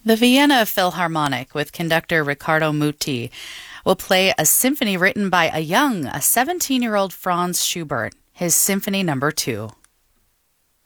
The Vienna Philharmonic with conductor Riccardo Muti will play a symphony written by a 17-year-old Franz Schubert, his Symphony Number 2.